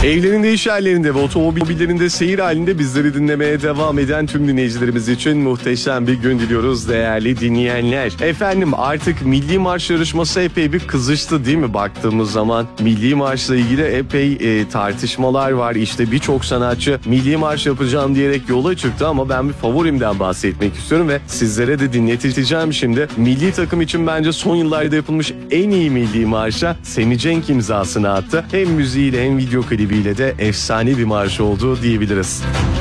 Evlerinde, iş yerlerinde ve otomobillerinde seyir halinde bizleri dinlemeye devam eden tüm dinleyicilerimiz için muhteşem bir gün diliyoruz değerli dinleyenler. Efendim artık Milli Marş yarışması epey bir kızıştı değil mi baktığımız zaman? Milli Marş'la ilgili epey tartışmalar var. İşte birçok sanatçı Milli Marş yapacağım diyerek yola çıktı ama ben bir favorimden bahsetmek istiyorum ve sizlere de dinleteceğim şimdi. Milli takım için bence son yıllarda yapılmış en iyi Milli Marş'a Sammy Cenk imzasını attı. Hem müziğiyle hem video klibiyle de efsane bir marş olduğu diyebiliriz.